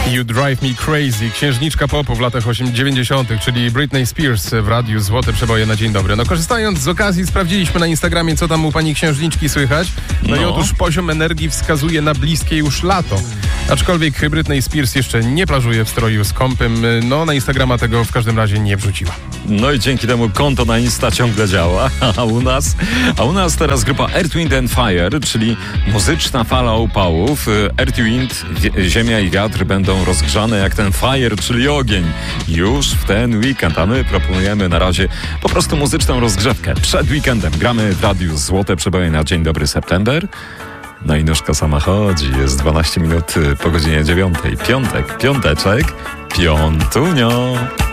You Drive Me Crazy, księżniczka popu w latach 90., czyli Britney Spears w radiu Złote Przeboje na dzień dobry. No korzystając z okazji sprawdziliśmy na Instagramie, co tam u pani księżniczki słychać. No i otóż poziom energii wskazuje na bliskie już lato. Aczkolwiek Britney Spears jeszcze nie plażuje w stroju skąpym, no na Instagrama tego w każdym razie nie wrzuciła. No i dzięki temu konto na Insta ciągle działa. A u nas teraz grupa Earth, Wind and Fire, czyli muzyczna fala upałów. Earth, Wind, ziemia i wiatr będą rozgrzane jak ten fire, czyli ogień, już w ten weekend. A my proponujemy na razie po prostu muzyczną rozgrzewkę. Przed weekendem gramy w radiu Złote Przeboje na dzień dobry September. No i nóżka sama chodzi. Jest 12 minut po godzinie 9. Piątek, piąteczek, piątunio.